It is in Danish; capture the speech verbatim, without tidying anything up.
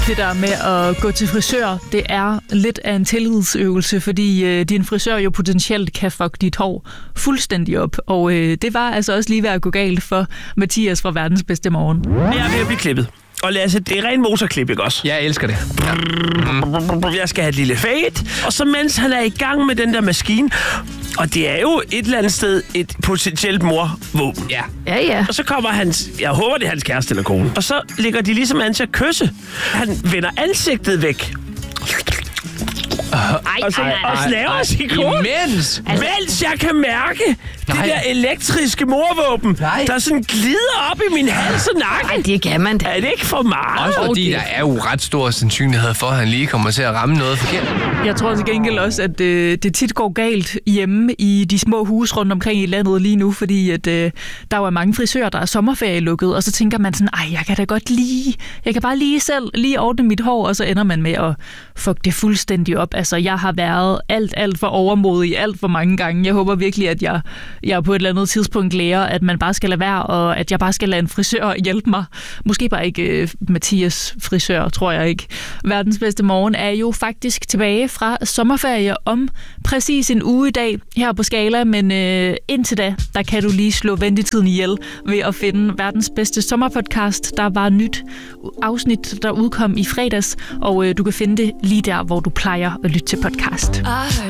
Det der med at gå til frisør, det er lidt af en tillidsøvelse, fordi øh, din frisør jo potentielt kan fuck dit hår fuldstændig op. Og øh, det var altså også lige ved at gå galt for Mathias fra Verdens Bedste Morgen. Jeg er ved at blive klippet. Og Lasse, det er ren motorklip, ikke også? Jeg elsker det. Ja. Jeg skal have et lille fade. Og så mens han er i gang med den der maskine, og det er jo et eller andet sted et potentielt morvåben. Ja. Ja, ja. Og så kommer hans, jeg håber det er hans kæreste eller kone, og så ligger de ligesom an til at kysse. Han vender ansigtet væk. Ej, Og, så, ej, og slaver sin kone. Imens! Mens jeg kan mærke Nej. det der elektriske morvåben, Nej. der sådan glider op i min hals og nakke. Ej, det kan man da. Er det ikke for meget? Også fordi der er jo ret stor sandsynlighed for, at han lige kommer til at ramme noget forkert. Jeg tror til gengæld også, at øh, det tit går galt hjemme i de små huse rundt omkring i landet lige nu, fordi at, øh, der jo er mange frisører, der er sommerferie lukket, og så tænker man sådan, ej, jeg kan da godt lige, jeg kan bare lige selv lige ordne mit hår, og så ender man med at fuck det fuldstændig op. Altså, jeg har været alt, alt for overmodig alt for mange gange. Jeg håber virkelig, at jeg, jeg på et eller andet tidspunkt lærer, at man bare skal lade være, og at jeg bare skal lade en frisør hjælpe mig. Måske bare ikke øh, Mathias frisør, tror jeg ikke. Verdens Bedste Morgen er jo faktisk tilbage fra sommerferie om præcis en uge i dag her på Skala, men øh, indtil da, der kan du lige slå ventetiden ihjel ved at finde Verdens Bedste Sommerpodcast. Der var nyt afsnit, der udkom i fredags, og øh, du kan finde det lige der, hvor du plejer at lytte til podcast.